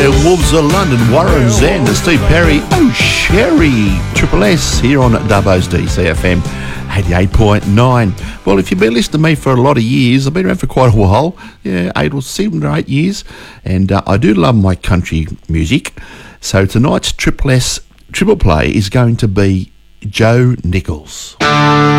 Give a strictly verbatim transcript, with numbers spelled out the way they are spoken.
Wolves of London, Warren Zander, Steve Perry, Oh Sherry, Triple S here on Dubbo's D C F M eighty-eight point nine. Well, if you've been listening to me for a lot of years, I've been around for quite a while, yeah, eight or seven or eight years, and uh, I do love my country music. So tonight's Triple S Triple Play is going to be Joe Nichols.